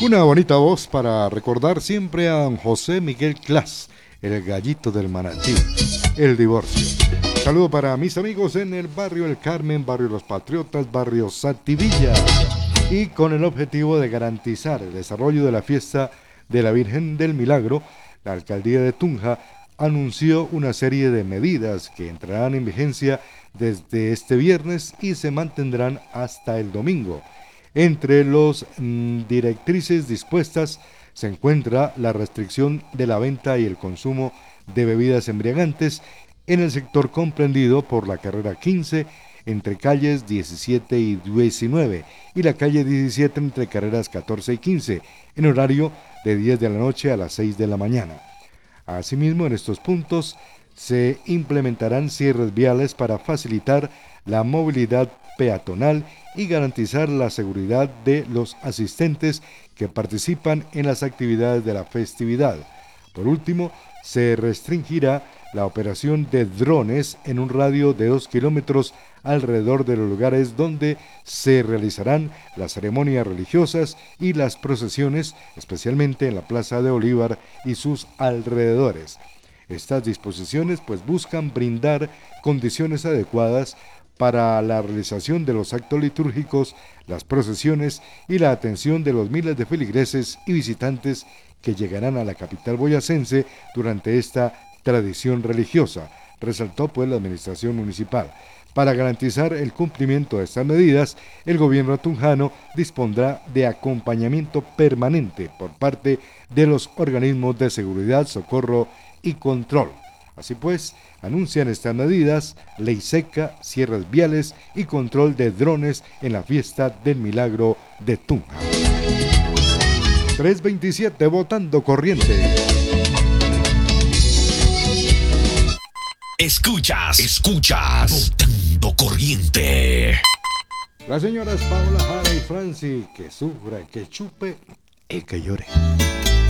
Una bonita voz para recordar siempre a don José Miguel Clas, el gallito del Manatí, el divorcio. Saludo para mis amigos en el barrio El Carmen, barrio Los Patriotas, barrio Sativilla. Y con el objetivo de garantizar el desarrollo de la fiesta de la Virgen del Milagro, la alcaldía de Tunja anunció una serie de medidas que entrarán en vigencia desde este viernes y se mantendrán hasta el domingo. Entre los directrices dispuestas se encuentra la restricción de la venta y el consumo de bebidas embriagantes en el sector comprendido por la carrera 15 entre calles 17 y 19 y la calle 17 entre carreras 14 y 15 en horario de 10 de la noche a las 6 de la mañana. Asimismo, en estos puntos se implementarán cierres viales para facilitar la movilidad peatonal y garantizar la seguridad de los asistentes que participan en las actividades de la festividad. Por último, se restringirá la operación de drones en un radio de 2 kilómetros alrededor de los lugares donde se realizarán las ceremonias religiosas y las procesiones, especialmente en la Plaza de Bolívar y sus alrededores. Estas disposiciones pues buscan brindar condiciones adecuadas para la realización de los actos litúrgicos, las procesiones y la atención de los miles de feligreses y visitantes que llegarán a la capital boyacense durante esta tradición religiosa, resaltó pues la administración municipal. Para garantizar el cumplimiento de estas medidas, el gobierno tunjano dispondrá de acompañamiento permanente por parte de los organismos de seguridad, socorro y control. Así pues, anuncian estas medidas, ley seca, cierres viales y control de drones en la fiesta del Milagro de Tunja. 327 Votando Corriente. Escuchas, Votando Corriente. Las señoras Paola Jara y Franci, que sufra, que chupe y que llore.